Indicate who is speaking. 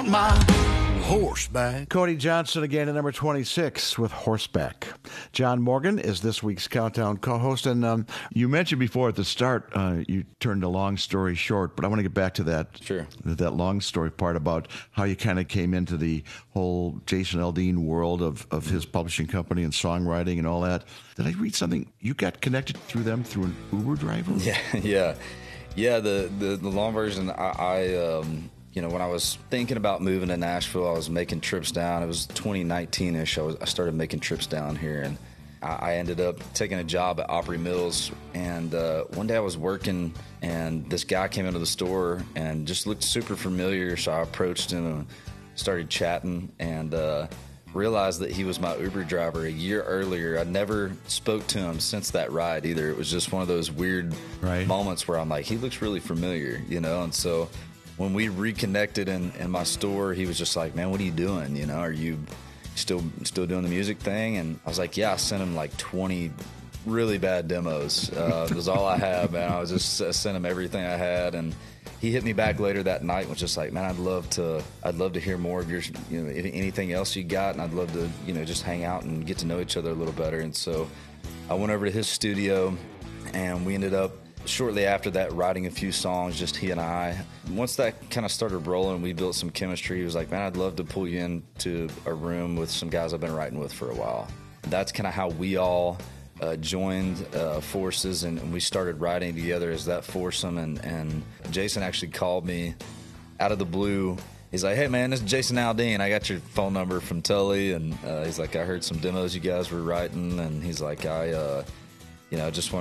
Speaker 1: want my horseback.
Speaker 2: Cody Johnson again at number 26 with Horseback. John Morgan is this week's Countdown co-host. And you mentioned before at the start, you turned a long story short, but I want to get back to that.
Speaker 3: Sure.
Speaker 2: That long story part about how you kind of came into the whole Jason Aldean world of his publishing company and songwriting and all that. Did I read something? You got connected through them through an Uber driver?
Speaker 3: Yeah. The long version, I when I was thinking about moving to Nashville, I was making trips down. It was 2019-ish. I started making trips down here, and I ended up taking a job at Opry Mills. And one day I was working, and this guy came into the store and just looked super familiar. So I approached him and started chatting, and realized that he was my Uber driver a year earlier. I never spoke to him since that ride either. It was just one of those weird moments where I'm like, he looks really familiar, And so when we reconnected in my store, he was just like, man, what are you doing? Are you still doing the music thing? And I was like, yeah, I sent him like 20 really bad demos. It was all I had, man. I was just sent him everything I had. And he hit me back later that night and was just like, man, I'd love to hear more of your, anything else you got. And I'd love to, just hang out and get to know each other a little better. And so I went over to his studio, and we ended up shortly after that writing a few songs, just he and I. Once that kind of started rolling, we built some chemistry. He was like, man, I'd love to pull you into a room with some guys I've been writing with for a while. That's kind of how we all joined forces, and we started writing together as that foursome. And Jason actually called me out of the blue. He's like, hey, man, this is Jason Aldean. I got your phone number from Tully. And he's like, I heard some demos you guys were writing. And he's like, I just want